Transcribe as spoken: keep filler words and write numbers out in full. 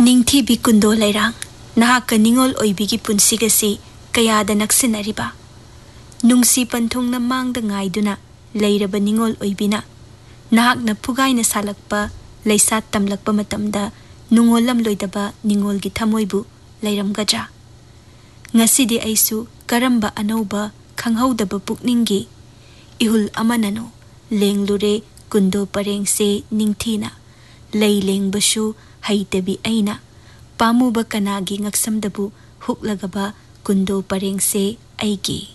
ꯅꯤꯡꯊꯤꯕꯤ ꯀꯨꯟꯗꯣ ꯂꯩꯔꯥꯡ ꯅꯍꯥꯛꯀ ꯅꯤꯡꯉꯣꯜ ꯑꯣꯏꯕꯤꯒꯤ ꯄꯨꯟꯁꯤꯒꯁꯤ ꯀꯌꯥꯗ ꯅꯛꯁꯤꯟꯅꯔꯤꯕ ꯅꯨꯡꯁꯤ ꯄꯟꯊꯨꯡꯅ ꯃꯥꯡꯗ ꯉꯥꯏꯗꯨꯅ ꯂꯩꯔꯕ ꯅꯤꯡꯉꯣꯜ ꯑꯣꯏꯕꯤꯅ ꯅꯍꯥꯛꯅ ꯐꯨꯒꯥꯏꯅ ꯁꯥꯂꯛꯄ ꯂꯩꯁꯥꯠ ꯇꯝꯂꯛꯄ ꯃꯇꯝꯗ ꯅꯨꯡꯉꯣꯜꯂꯝꯂꯣꯏꯗꯕ ꯅꯤꯡꯉꯣꯜꯒꯤ ꯊꯃꯣꯏꯕꯨ ꯂꯩꯔꯝꯒꯗ꯭ꯔꯥ? ꯉꯁꯤꯗꯤ ꯑꯩꯁꯨ ꯀꯔꯝꯕ ꯑꯅꯧꯕ ꯈꯪꯍꯧꯗꯕ ꯄꯨꯛꯅꯤꯡꯒꯤ ꯏꯍꯨꯜ ꯑꯃꯅꯅꯣ ꯂꯦꯡꯂꯨꯔꯦ ꯀꯨꯟꯗꯣ ꯄꯔꯦꯡꯁꯦ ꯅꯤꯡꯊꯤꯅ ꯂꯩ ꯂꯦꯡꯕꯁꯨ ꯍꯩꯇꯕꯤ ꯑꯩꯅ ꯄꯥꯝꯃꯨꯕ ꯀꯅꯥꯒꯤ ꯉꯛꯁꯝꯗꯕꯨ ꯍꯨꯛꯂꯒꯕ ꯀꯨꯟꯗꯣ ꯄꯔꯦꯡꯁꯦ ꯑꯩꯒꯤ